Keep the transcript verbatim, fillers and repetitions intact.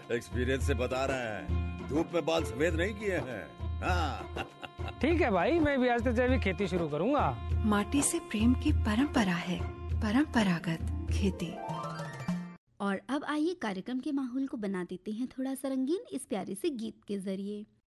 Experience से बता रहे हैं, धूप में बाल सफेद नहीं किए हैं। हाँ। ठीक है भाई, मैं भी आज से जैविक खेती शुरू करूंगा। माटी से प्रेम की परंपरा है, परंपरागत खेती। और अब आइए कार्यक्रम के माहौल को बना देते हैं थोड़ा सा रंगीन इस प्यारे से गीत के जरिए।